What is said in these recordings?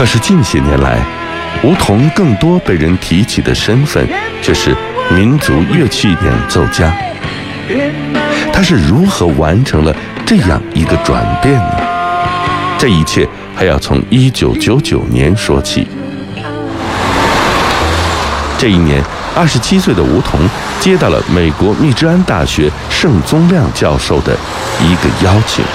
可是近些年来，吴彤更多被人提起的身份却是民族乐器演奏家。他是如何完成了这样一个转变呢？这一切还要从1999年说起。这一年，27岁的吴彤接到了美国密芝安大学盛宗亮教授的一个邀请，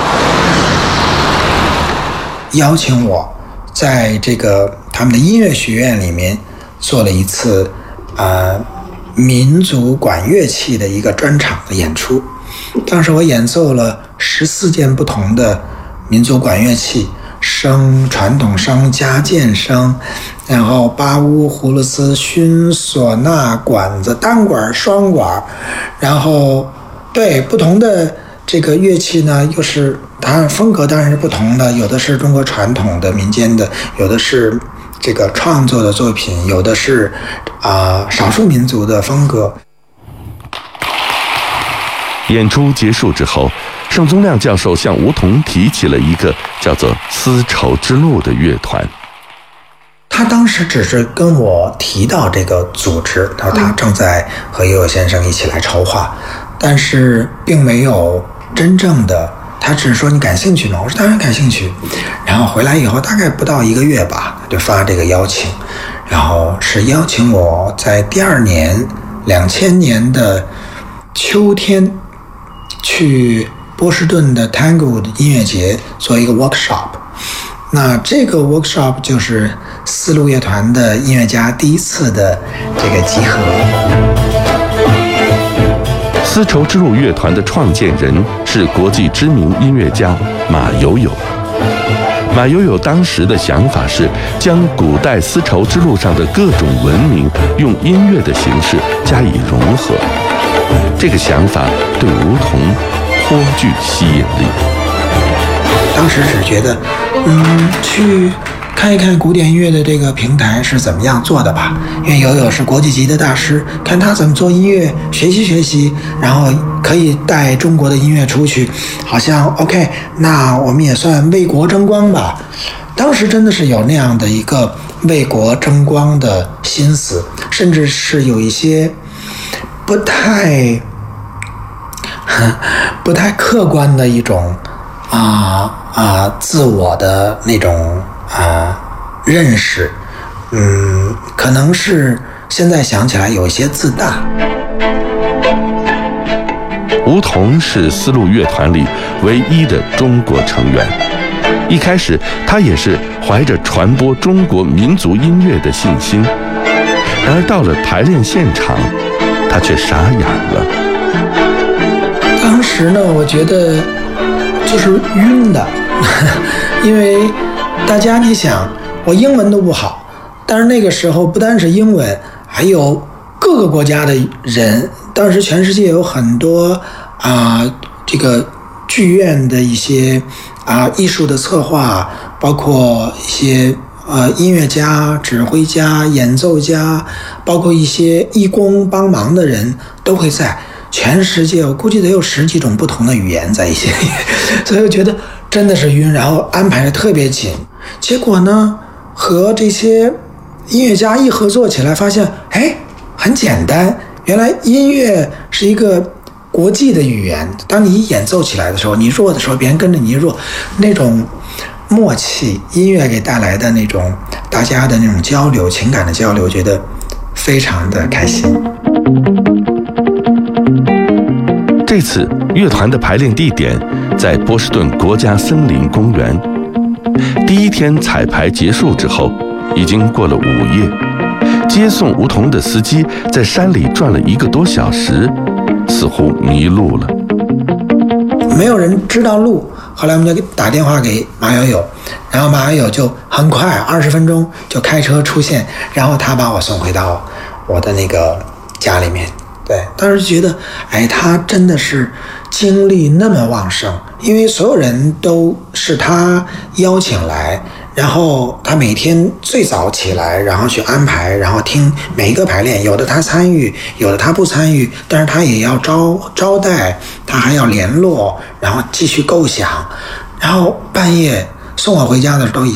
邀请我在这个他们的音乐学院里面做了一次民族管乐器的一个专场的演出。当时我演奏了14件不同的民族管乐器，笙、传统笙、加键笙，然后巴乌、葫芦丝、埙、唢呐、管子、单管、双管，然后对不同的这个乐器呢，又是它风格当然是不同的，有的是中国传统的民间的，有的是这个创作的作品，有的是少数民族的风格。 演出结束之后，盛宗亮教授向吴彤提起了一个叫做丝绸之路的乐团。 他当时只是跟我提到这个组织，他说他正在和悠悠先生一起来筹划，但是并没有真正的，他只是说你感兴趣吗？我说当然感兴趣。然后回来以后大概不到1个月吧，就发这个邀请，然后是邀请我在第2年2000年的秋天去波士顿的 Tanglewood 音乐节做一个 workshop。 那这个 workshop 就是丝路乐团的音乐家第一次的这个集合。 丝绸之路乐团的创建人是国际知名音乐家马友友。马友友当时的想法是将古代丝绸之路上的各种文明用音乐的形式加以融合。这个想法对吴彤颇具吸引力。 当时只觉得去看一看古典音乐的这个平台是怎么样做的吧，因为友友是国际级的大师，看他怎么做音乐，学习学习，然后可以带中国的音乐出去，好像 OK， 那我们也算为国争光吧。当时真的是有那样的一个为国争光的心思，甚至是有一些不太客观的一种自我的那种认识，可能是现在想起来有一些自大。 吴彤是丝路乐团里唯一的中国成员，一开始他也是怀着传播中国民族音乐的信心，然而到了排练现场，他却傻眼了。 当时呢，我觉得就是晕的，因为大家你想，我英文都不好，但是那个时候不单是英文，还有各个国家的人，当时全世界有很多这个剧院的一些艺术的策划，包括一些音乐家、指挥家、演奏家，包括一些义工帮忙的人都会在。全世界我估计得有10几种不同的语言在一起，所以我觉得真的是晕，然后安排的特别紧。结果呢，和这些音乐家一合作起来，发现很简单，原来音乐是一个国际的语言。当你演奏起来的时候，你弱的时候，别人跟着你弱，那种默契，音乐给带来的那种大家的那种交流，情感的交流，觉得非常的开心。 这次乐团的排练地点在波士顿国家森林公园。第1天彩排结束之后，已经过了午夜。接送吴彤的司机在山里转了1个多小时，似乎迷路了。 没有人知道路，后来我们就打电话给马友友，然后马友友就很快20分钟就开车出现，然后他把我送回到我的那个家里面。对，当时觉得他真的是精力那么旺盛，因为所有人都是他邀请来，然后他每天最早起来，然后去安排，然后听每一个排练，有的他参与，有的他不参与，但是他也要招待，他还要联络，然后继续构想，然后半夜送我回家的时候都已经